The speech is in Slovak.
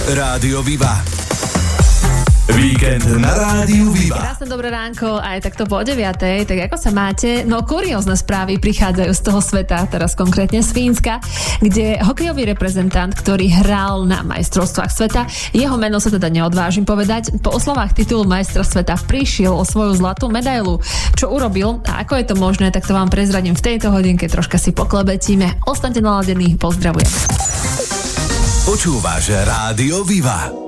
Rádio Viva. Víkend na Rádiu Viva. Krásne dobré ránko, aj takto po 9:00. Tak ako sa máte? No kuriózne správy prichádzajú z toho sveta, teraz konkrétne z Fínska, kde hokejový reprezentant, ktorý hral na majstrovstvách sveta, jeho meno sa teda neodvážim povedať, po oslavách titulu majstra sveta prišiel o svoju zlatú medailu. Čo urobil a ako je to možné, tak to vám prezradím v tejto hodinke, troška si poklebetíme. Ostaňte naladení, pozdravujem. Počúvaš Rádio Viva.